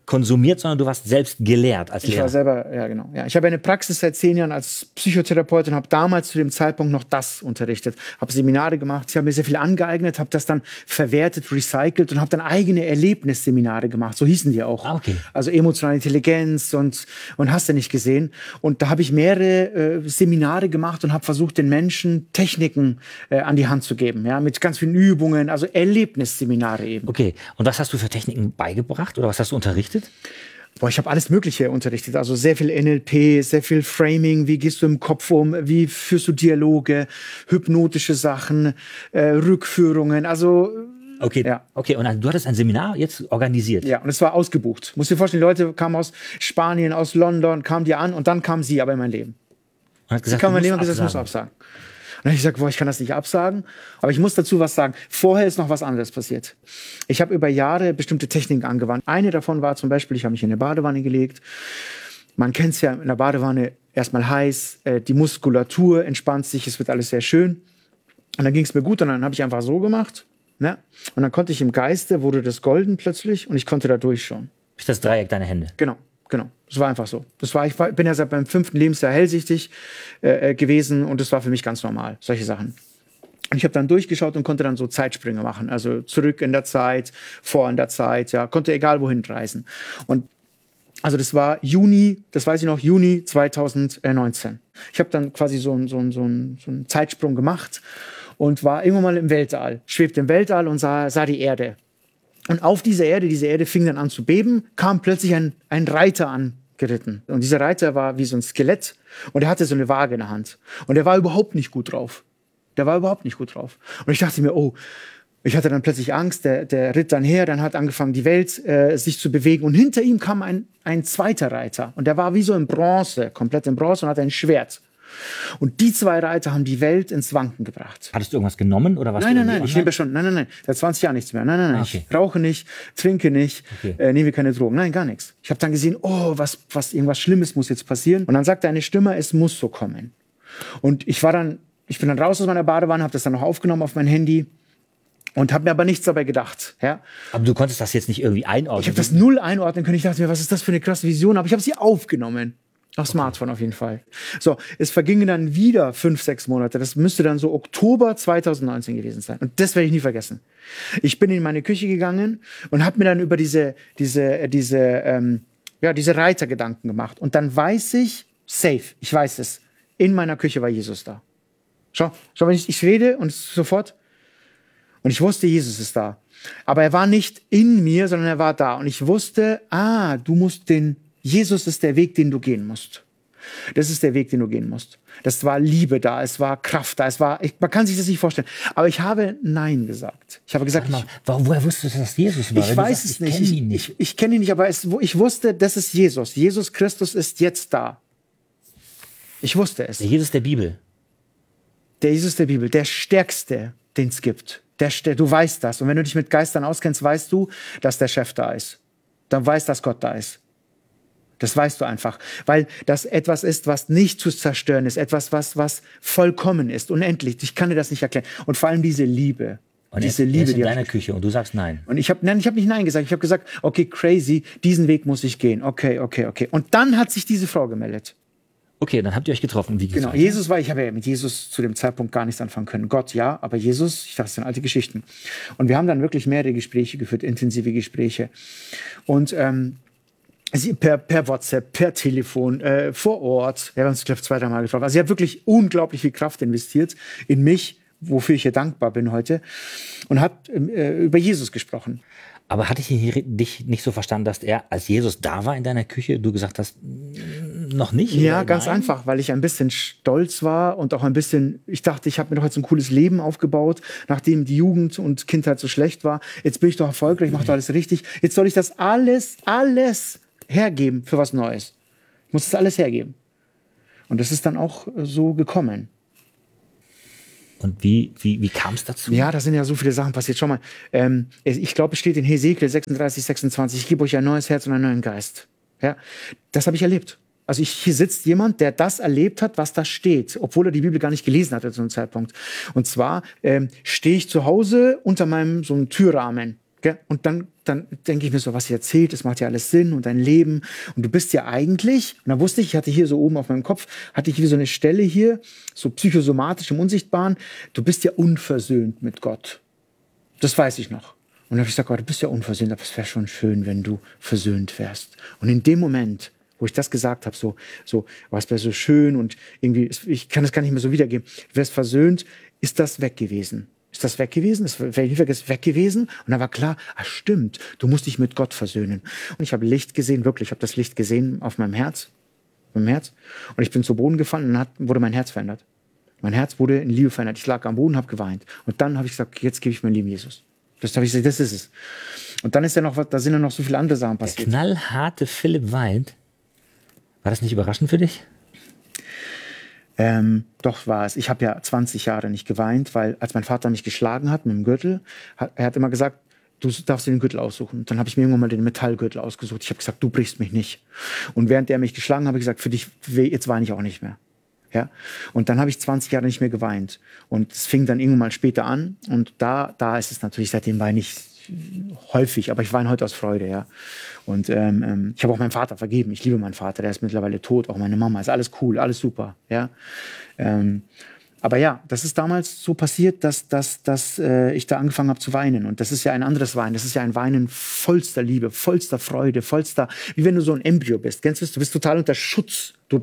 konsumiert, sondern du warst selbst gelehrt als Ich Lehrer. war selber, ja genau. Ja, ich habe eine Praxis seit 10 Jahren als Psychotherapeut und habe damals zu dem Zeitpunkt noch das unterrichtet. Habe Seminare gemacht, ich habe mir sehr viel angeeignet, habe das dann verwertet, recycelt und habe dann eigene Erlebnisseminare gemacht. So hießen die auch. Ah, okay. Also emotionale Intelligenz und hast du nicht gesehen. Und da habe ich mehrere Seminare gemacht und habe versucht, den Menschen Techniken an die Hand zu geben. Ja, mit ganz vielen Übungen, also Erlebnisseminare eben. Okay, und was hast du für Techniken beigebracht oder was hast du unterrichtet? Boah, ich habe alles Mögliche unterrichtet. Also sehr viel NLP, sehr viel Framing. Wie gehst du im Kopf um? Wie führst du Dialoge? Hypnotische Sachen, Rückführungen. Also Okay, ja. okay. Und du hattest ein Seminar jetzt organisiert. Ja, und es war ausgebucht. Musst dir vorstellen, die Leute kamen aus Spanien, aus London, kamen die an und dann kamen sie aber in mein Leben. Und hat Sie gesagt, kamen in mein du Leben und musst gesagt, ich muss absagen. Und dann habe ich gesagt, boah, ich kann das nicht absagen. Aber ich muss dazu was sagen. Vorher ist noch was anderes passiert. Ich habe über Jahre bestimmte Techniken angewandt. Eine davon war zum Beispiel, ich habe mich in eine Badewanne gelegt. Man kennt es ja, in der Badewanne erstmal heiß, die Muskulatur entspannt sich, es wird alles sehr schön. Und dann ging es mir gut und dann habe ich einfach so gemacht. Ne? Und dann konnte ich im Geiste, wurde das golden plötzlich und ich konnte da durchschauen. Ist das Dreieck deine Hände? Genau. Das war einfach so. Bin ja seit meinem 5. Lebensjahr hellsichtig gewesen und das war für mich ganz normal, solche Sachen. Und ich habe dann durchgeschaut und konnte dann so Zeitsprünge machen, also zurück in der Zeit, vor in der Zeit, ja, konnte egal wohin reisen. Und also das war Juni 2019. Ich habe dann quasi so einen Zeitsprung gemacht und war irgendwann mal im Weltall, schwebte im Weltall und sah die Erde. Und auf diese Erde fing dann an zu beben, kam plötzlich ein Reiter angeritten. Und dieser Reiter war wie so ein Skelett und er hatte so eine Waage in der Hand. Und er war überhaupt nicht gut drauf. Und ich dachte mir, oh, ich hatte dann plötzlich Angst, der ritt dann her, dann hat angefangen, die Welt sich zu bewegen. Und hinter ihm kam ein zweiter Reiter. Und der war wie so in Bronze, komplett in Bronze und hatte ein Schwert. Und die 2 Reiter haben die Welt ins Wanken gebracht. Hattest du irgendwas genommen oder was? Nein, ich nehme schon. Nein. Seit 20 Jahren nichts mehr. Nein. Okay. Ich rauche nicht, trinke nicht, Okay. nehme keine Drogen. Nein, gar nichts. Ich habe dann gesehen, oh, irgendwas Schlimmes muss jetzt passieren. Und dann sagte eine Stimme, es muss so kommen. Und ich bin dann raus aus meiner Badewanne, habe das dann noch aufgenommen auf mein Handy und habe mir aber nichts dabei gedacht. Ja? Aber du konntest das jetzt nicht irgendwie einordnen? Ich habe das null einordnen können. Ich dachte mir, was ist das für eine krasse Vision? Aber ich habe sie aufgenommen. Auf Smartphone auf jeden Fall. So, es vergingen dann wieder 5, 6 Monate. Das müsste dann so Oktober 2019 gewesen sein. Und das werde ich nie vergessen. Ich bin in meine Küche gegangen und habe mir dann über diese Reiter Gedanken gemacht. Und dann weiß ich, safe, ich weiß es, in meiner Küche war Jesus da. Schau, wenn ich rede und sofort. Und ich wusste, Jesus ist da. Aber er war nicht in mir, sondern er war da. Und ich wusste, Jesus ist der Weg, den du gehen musst. Das ist der Weg, den du gehen musst. Das war Liebe da, es war Kraft da, man kann sich das nicht vorstellen. Aber ich habe Nein gesagt. Ich habe gesagt, woher wusstest du, dass das Jesus war? ich weiß es nicht. Ich kenne ihn nicht, aber ich wusste, das ist Jesus. Jesus Christus ist jetzt da. Ich wusste es. Der Jesus der Bibel. Der Jesus der Bibel, der Stärkste, den es gibt. Du weißt das. Und wenn du dich mit Geistern auskennst, weißt du, dass der Chef da ist. Dann weißt, dass Gott da ist. Das weißt du einfach, weil das etwas ist, was nicht zu zerstören ist, etwas, was vollkommen ist, unendlich. Ich kann dir das nicht erklären. Und vor allem diese Liebe. Und diese Liebe, in deiner Küche und du sagst nein. Und ich habe nicht Nein gesagt. Ich habe gesagt, okay, crazy, diesen Weg muss ich gehen. Okay. Und dann hat sich diese Frau gemeldet. Okay, dann habt ihr euch getroffen. Wie genau, ich habe ja mit Jesus zu dem Zeitpunkt gar nichts anfangen können. Gott, ja, aber Jesus, ich dachte, das sind alte Geschichten. Und wir haben dann wirklich mehrere Gespräche geführt, intensive Gespräche. Und per WhatsApp, per Telefon, vor Ort. Wir haben uns, glaube ich, 2, 3 Mal getroffen. Also sie hat wirklich unglaublich viel Kraft investiert in mich, wofür ich ihr dankbar bin heute. Und hat über Jesus gesprochen. Aber hatte ich dich nicht so verstanden, dass er, als Jesus da war in deiner Küche, du gesagt hast, noch nicht? Ja, ganz einfach, weil ich ein bisschen stolz war und auch ein bisschen, ich dachte, ich habe mir doch jetzt ein cooles Leben aufgebaut, nachdem die Jugend und Kindheit so schlecht war. Jetzt bin ich doch erfolgreich, ich mache doch alles richtig. Jetzt soll ich das alles hergeben für was Neues. Ich muss das alles hergeben. Und das ist dann auch so gekommen. Und wie kam es dazu? Ja, da sind ja so viele Sachen passiert. Schau mal, ich glaube, es steht in Hesekiel 36, 26, ich gebe euch ein neues Herz und einen neuen Geist. Ja, das habe ich erlebt. Also hier sitzt jemand, der das erlebt hat, was da steht, obwohl er die Bibel gar nicht gelesen hatte zu einem Zeitpunkt. Und zwar stehe ich zu Hause unter meinem so einem Türrahmen. Gell? Und dann denke ich mir so, was sie erzählt, das macht ja alles Sinn und dein Leben. Und du bist ja eigentlich, und da wusste ich hatte hier so oben auf meinem Kopf, hatte ich wie so eine Stelle hier, so psychosomatisch im Unsichtbaren, du bist ja unversöhnt mit Gott. Das weiß ich noch. Und dann habe ich gesagt, oh, du bist ja unversöhnt, aber es wäre schon schön, wenn du versöhnt wärst. Und in dem Moment, wo ich das gesagt habe, so, oh, es wäre so schön und irgendwie, ich kann das gar nicht mehr so wiedergeben, du wärst versöhnt, ist das weg gewesen. Ist das weg gewesen? Ist weg gewesen? Und dann war klar, stimmt, du musst dich mit Gott versöhnen. Und ich habe Licht gesehen, wirklich, ich habe das Licht gesehen auf meinem Herz. Und ich bin zu Boden gefallen und dann wurde mein Herz verändert. Mein Herz wurde in Liebe verändert. Ich lag am Boden, habe geweint. Und dann habe ich gesagt, jetzt gebe ich mein Leben Jesus. Das habe ich gesagt, das ist es. Und dann ist da sind ja noch so viele andere Sachen passiert. Der knallharte Philipp weint. War das nicht überraschend für dich? Doch war es. Ich habe ja 20 Jahre nicht geweint, weil als mein Vater mich geschlagen hat mit dem Gürtel, er hat immer gesagt, du darfst dir den Gürtel aussuchen. Dann habe ich mir irgendwann mal den Metallgürtel ausgesucht. Ich habe gesagt, du brichst mich nicht. Und während er mich geschlagen hat, habe ich gesagt, für dich, jetzt weine ich auch nicht mehr. Ja? Und dann habe ich 20 Jahre nicht mehr geweint. Und es fing dann irgendwann mal später an. Und da ist es natürlich, seitdem weine ich häufig, aber ich weine heute aus Freude, ja. Und ich habe auch meinem Vater vergeben. Ich liebe meinen Vater, der ist mittlerweile tot, auch meine Mama. Ist alles cool, alles super, ja. Aber ja, das ist damals so passiert, dass ich da angefangen habe zu weinen. Und das ist ja ein anderes Weinen. Das ist ja ein Weinen vollster Liebe, vollster Freude, wie wenn du so ein Embryo bist. Kennst du es? Du bist total unter Schutz. Du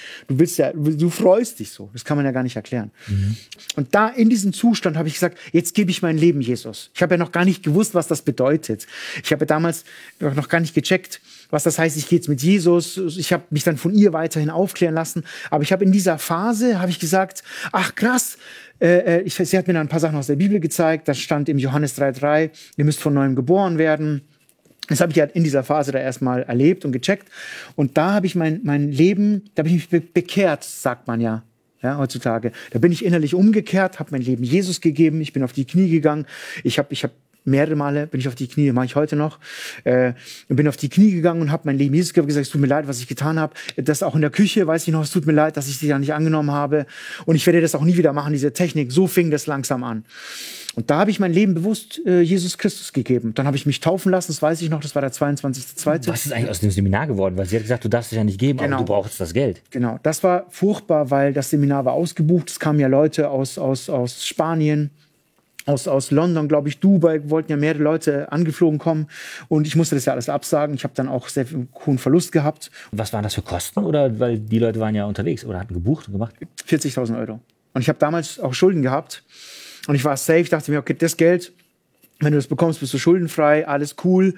freust dich so. Das kann man ja gar nicht erklären. Mhm. Und da in diesem Zustand habe ich gesagt, jetzt gebe ich mein Leben Jesus. Ich habe ja noch gar nicht gewusst, was das bedeutet. Ich habe ja damals noch gar nicht gecheckt, was das heißt, ich gehe jetzt mit Jesus. Ich habe mich dann von ihr weiterhin aufklären lassen. Aber ich habe in dieser Phase, habe ich gesagt, ach krass, sie hat mir dann ein paar Sachen aus der Bibel gezeigt. Da stand im Johannes 3,3, ihr müsst von neuem geboren werden. Das habe ich halt in dieser Phase da erstmal erlebt und gecheckt. Und da habe ich mein Leben, da bin ich bekehrt, sagt man ja heutzutage. Da bin ich innerlich umgekehrt, habe mein Leben Jesus gegeben, ich bin auf die Knie gegangen. Ich habe mehrere Male bin ich auf die Knie, mache ich heute noch, bin auf die Knie gegangen und habe mein Leben Jesus gegeben, gesagt, es tut mir leid, was ich getan habe. Das auch in der Küche, weiß ich noch, es tut mir leid, dass ich sie da nicht angenommen habe. Und ich werde das auch nie wieder machen, diese Technik. So fing das langsam an. Und da habe ich mein Leben bewusst Jesus Christus gegeben. Dann habe ich mich taufen lassen, das weiß ich noch, das war der 22.2. Was ist eigentlich aus dem Seminar geworden? Weil sie hat gesagt, du darfst dich ja nicht geben, genau. Aber du brauchst das Geld. Genau, das war furchtbar, weil das Seminar war ausgebucht. Es kamen ja Leute aus Spanien, aus London, glaube ich, Dubai, wollten ja mehrere Leute angeflogen kommen. Und ich musste das ja alles absagen. Ich habe dann auch sehr viel hohen Verlust gehabt. Was waren das für Kosten? Oder weil die Leute waren ja unterwegs oder hatten gebucht und gemacht? 40.000 Euro. Und ich habe damals auch Schulden gehabt. Und ich war safe, dachte mir, okay, das Geld, wenn du das bekommst, bist du schuldenfrei, alles cool.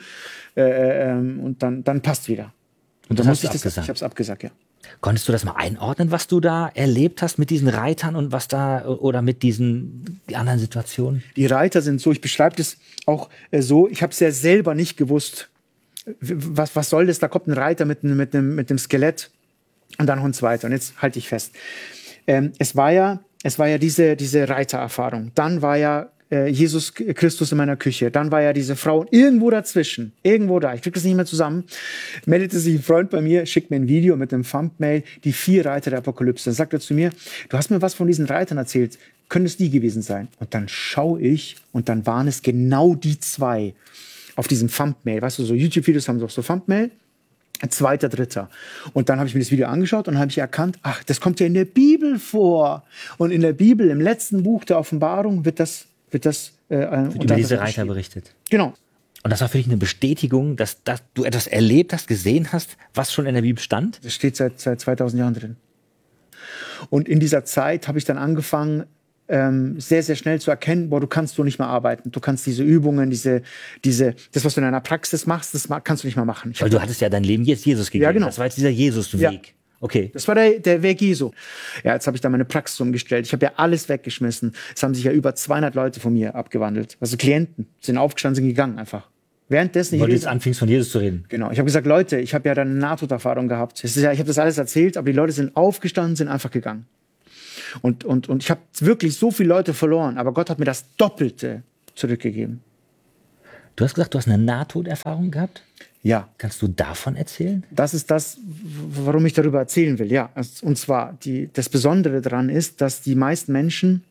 Und dann passt wieder. Und dann hast du abgesagt? Ich habe es abgesagt, ja. Konntest du das mal einordnen, was du da erlebt hast mit diesen Reitern und was da oder mit diesen anderen Situationen? Die Reiter sind so, ich beschreibe das auch so, ich habe es ja selber nicht gewusst. Was soll das? Da kommt ein Reiter mit einem Skelett und dann ein zweiter. Und jetzt halte ich fest. Es war ja diese Reitererfahrung. Dann war ja Jesus Christus in meiner Küche. Dann war ja diese Frau irgendwo dazwischen. Irgendwo da. Ich krieg das nicht mehr zusammen. Meldete sich ein Freund bei mir, schickt mir ein Video mit einem Thumbnail, die 4 Reiter der Apokalypse. Dann sagt er zu mir, du hast mir was von diesen Reitern erzählt. Können es die gewesen sein? Und dann schaue ich und dann waren es genau die 2 auf diesem Thumbnail. Weißt du, so YouTube-Videos haben doch so Thumbnail. 2., 3. Und dann habe ich mir das Video angeschaut und habe ich erkannt, ach, das kommt ja in der Bibel vor. Und in der Bibel, im letzten Buch der Offenbarung, wird das über diese Reiter berichtet. Genau. Und das war für dich eine Bestätigung, dass du etwas erlebt hast, gesehen hast, was schon in der Bibel stand? Das steht seit 2000 Jahren drin. Und in dieser Zeit habe ich dann angefangen, sehr, sehr schnell zu erkennen, du kannst so nicht mehr arbeiten. Du kannst diese Übungen, das, was du in deiner Praxis machst, das kannst du nicht mehr machen. Weil du hattest ja dein Leben jetzt Jesus gegeben. Ja, genau. Das war jetzt dieser Jesus-Weg. Ja. Okay. Das war der Weg Jesu. Ja, jetzt habe ich da meine Praxis umgestellt. Ich habe ja alles weggeschmissen. Es haben sich ja über 200 Leute von mir abgewandelt. Also Klienten sind aufgestanden, sind gegangen einfach. Währenddessen weil du jetzt anfingst, von Jesus zu reden. Genau. Ich habe gesagt, Leute, ich habe ja dann eine Nahtoderfahrung gehabt. Ich habe das alles erzählt, aber die Leute sind aufgestanden, sind einfach gegangen. Und ich habe wirklich so viele Leute verloren, aber Gott hat mir das Doppelte zurückgegeben. Du hast gesagt, du hast eine Nahtoderfahrung gehabt? Ja. Kannst du davon erzählen? Das ist das, warum ich darüber erzählen will, ja. Und zwar, das Besondere daran ist, dass die meisten Menschen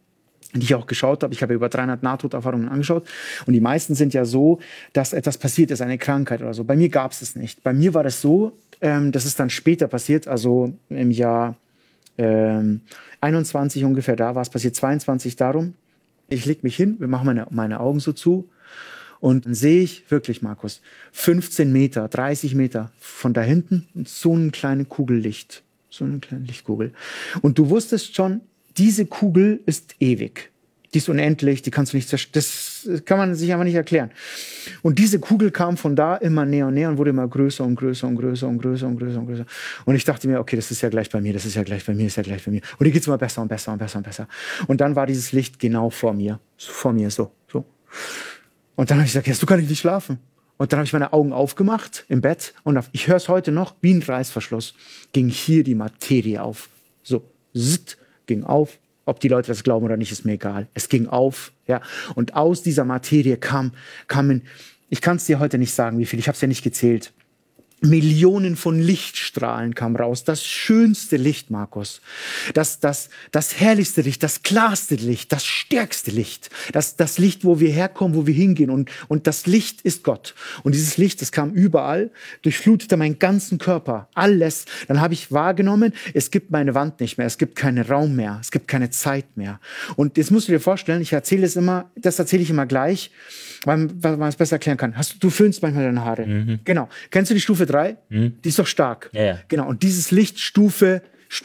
die ich auch geschaut habe. Ich habe über 300 Nahtoderfahrungen angeschaut. Und die meisten sind ja so, dass etwas passiert ist, eine Krankheit oder so. Bei mir gab es nicht. Bei mir war das so, das ist dann später passiert, also im Jahr 21 ungefähr, da war es passiert, 22 darum. Ich leg mich hin, wir machen meine Augen so zu. Und dann sehe ich wirklich, Markus, 15 Meter, 30 Meter von da hinten so eine kleine Kugel Licht. So eine kleine Lichtkugel. Und du wusstest schon, diese Kugel ist ewig. Die ist unendlich, die kannst du nicht zerstören. Das kann man sich einfach nicht erklären. Und diese Kugel kam von da immer näher und näher und wurde immer größer und größer und größer und größer und größer und größer. Und ich dachte mir, okay, das ist ja gleich bei mir, das ist ja gleich bei mir, das ist ja gleich bei mir. Und hier geht's immer besser und besser und besser und besser. Und dann war dieses Licht genau vor mir. So. Und dann habe ich gesagt, ja, so kann ich nicht schlafen. Und dann habe ich meine Augen aufgemacht im Bett und ich höre es heute noch, wie ein Reißverschluss, ging hier die Materie auf. So, zitt, ging auf. Ob die Leute das glauben oder nicht, ist mir egal. Es ging auf, ja. Und aus dieser Materie kamen, ich kann es dir heute nicht sagen, wie viel, ich habe es ja nicht gezählt. Millionen von Lichtstrahlen kamen raus. Das schönste Licht, Markus. Das herrlichste Licht, das klarste Licht, das stärkste Licht. Das Licht, wo wir herkommen, wo wir hingehen. Und das Licht ist Gott. Und dieses Licht, das kam überall, durchflutete meinen ganzen Körper. Alles. Dann habe ich wahrgenommen, es gibt meine Wand nicht mehr. Es gibt keinen Raum mehr. Es gibt keine Zeit mehr. Und jetzt musst du dir vorstellen, das erzähle ich immer gleich, weil man es besser erklären kann. Du föhnst manchmal deine Haare. Mhm. Genau. Kennst du die Stufe 3? Mhm. Die ist doch stark. Ja. Genau. Und dieses Licht Stufe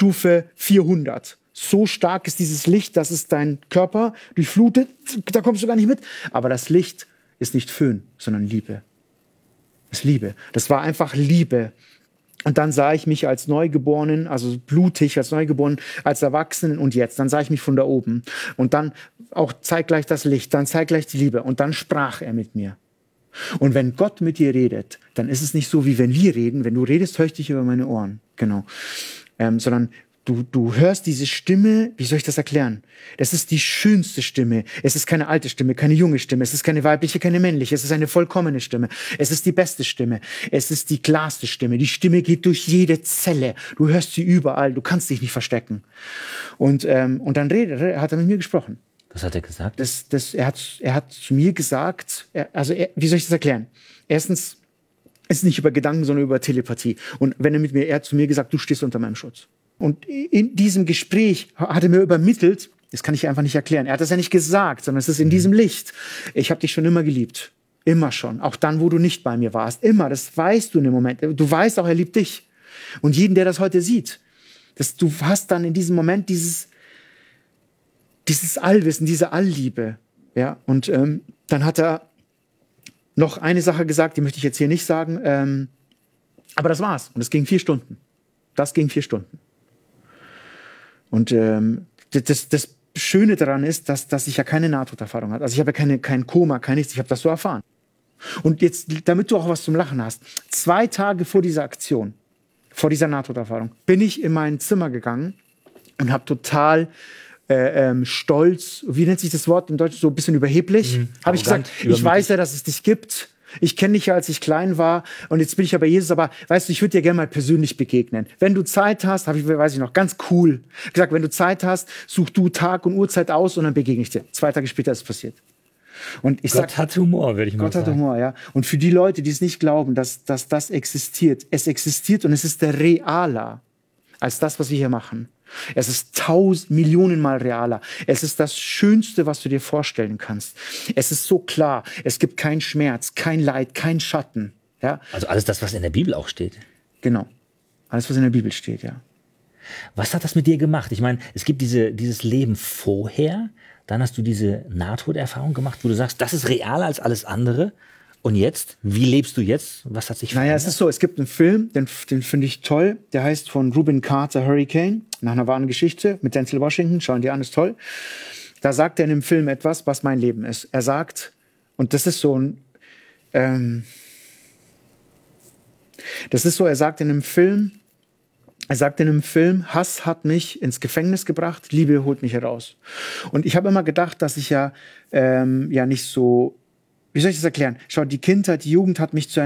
400. So stark ist dieses Licht, dass es deinen Körper durchflutet. Da kommst du gar nicht mit. Aber das Licht ist nicht Föhn, sondern Liebe. Das ist Liebe. Das war einfach Liebe. Und dann sah ich mich als Neugeborenen, also blutig als Neugeborenen, als Erwachsenen und jetzt. Dann sah ich mich von da oben. Und dann auch zeitgleich das Licht, dann zeitgleich die Liebe. Und dann sprach er mit mir. Und wenn Gott mit dir redet, dann ist es nicht so, wie wenn wir reden. Wenn du redest, höre ich dich über meine Ohren. Genau. Sondern du hörst diese Stimme, wie soll ich das erklären? Das ist die schönste Stimme. Es ist keine alte Stimme, keine junge Stimme. Es ist keine weibliche, keine männliche. Es ist eine vollkommene Stimme. Es ist die beste Stimme. Es ist die klarste Stimme. Die Stimme geht durch jede Zelle. Du hörst sie überall. Du kannst dich nicht verstecken. Und dann hat er mit mir gesprochen. Was hat er gesagt? Er hat zu mir gesagt, wie soll ich das erklären? Erstens, es ist nicht über Gedanken, sondern über Telepathie. Und er hat zu mir gesagt, du stehst unter meinem Schutz. Und in diesem Gespräch hat er mir übermittelt, das kann ich einfach nicht erklären. Er hat das ja nicht gesagt, sondern es ist in diesem Licht. Ich habe dich schon immer geliebt. Immer schon. Auch dann, wo du nicht bei mir warst. Immer. Das weißt du in dem Moment. Du weißt auch, er liebt dich. Und jeden, der das heute sieht. Du hast dann in diesem Moment dieses Allwissen, diese Allliebe. Ja? Und dann hat er noch eine Sache gesagt, die möchte ich jetzt hier nicht sagen. Aber das war's. Und es ging 4 Stunden. Das ging 4 Stunden. Und das Schöne daran ist, dass ich ja keine Nahtoderfahrung hatte. Also ich habe ja kein Koma, kein nichts. Ich habe das so erfahren. Und jetzt, damit du auch was zum Lachen hast, 2 Tage vor dieser Aktion, vor dieser Nahtoderfahrung, bin ich in mein Zimmer gegangen und habe total stolz, wie nennt sich das Wort im Deutschen, so ein bisschen überheblich, habe ich gesagt, ich weiß ja, dass es dich gibt. Ich kenne dich ja, als ich klein war und jetzt bin ich ja bei Jesus, aber weißt du, ich würde dir gerne mal persönlich begegnen. Wenn du Zeit hast, weiß ich noch, ganz cool gesagt, wenn du Zeit hast, such du Tag und Uhrzeit aus und dann begegne ich dir. 2 Tage später ist es passiert. Und Gott hat Humor, würde ich mal sagen. Gott hat Humor, ja. Und für die Leute, die es nicht glauben, dass das existiert, es existiert und es ist realer als das, was wir hier machen. Es ist 1000 Millionen Mal realer. Es ist das Schönste, was du dir vorstellen kannst. Es ist so klar. Es gibt keinen Schmerz, kein Leid, kein Schatten. Ja? Also alles das, was in der Bibel auch steht. Genau. Alles, was in der Bibel steht, ja. Was hat das mit dir gemacht? Ich meine, es gibt dieses Leben vorher, dann hast du diese Nahtoderfahrung gemacht, wo du sagst, das ist realer als alles andere. Und jetzt? Wie lebst du jetzt? Was hat sich verändert? Naja, es ist so, es gibt einen Film, den finde ich toll. Der heißt von Reuben Carter Hurricane, nach einer wahren Geschichte mit Denzel Washington. Schauen die an, ist toll. Da sagt er in dem Film etwas, was mein Leben ist. Er sagt, und das ist so ein, er sagt in einem Film, Hass hat mich ins Gefängnis gebracht, Liebe holt mich heraus. Und ich habe immer gedacht, dass ich ja nicht so, wie soll ich das erklären? Schau, die Kindheit, die Jugend hat mich zu